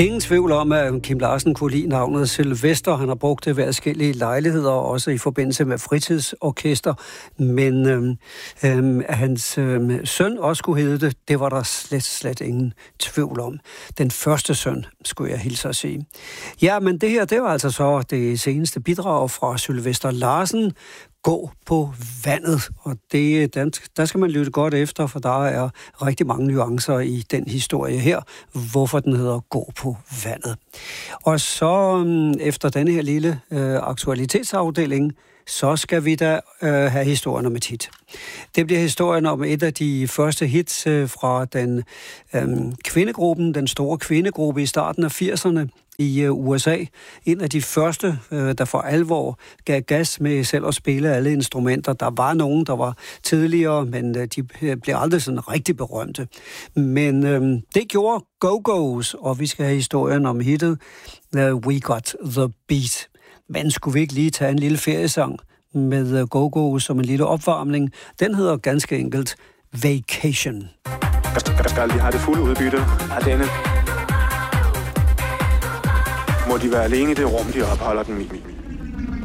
Ingen tvivl om, at Kim Larsen kunne lide navnet Sylvester. Han har brugt det ved forskellige lejligheder, også i forbindelse med fritidsorkester. Men hans søn også skulle hedde det var der slet ingen tvivl om. Den første søn, skulle jeg hilse at sige. Ja, men det her, det var altså så det seneste bidrag fra Sylvester Larsen. Gå på vandet, og der skal man lytte godt efter, for der er rigtig mange nuancer i den historie her, hvorfor den hedder Gå på vandet. Og så efter denne her lille aktualitetsafdeling, så skal vi da have historien om et hit. Det bliver historien om et af de første hits fra den kvindegruppen, den store kvindegruppe i starten af 80'erne i USA. En af de første, der for alvor gav gas med selv at spille alle instrumenter. Der var nogen, der var tidligere, men de blev aldrig sådan rigtig berømte. Men det gjorde Go-Go's, og vi skal have historien om hittet We Got The Beat. Men skulle vi ikke lige tage en lille feriesang med Go-Go som en lille opvarmning? Den hedder ganske enkelt Vacation. Skal de have det fulde udbytte af denne? Må de være alene i det rum, de opholder den i?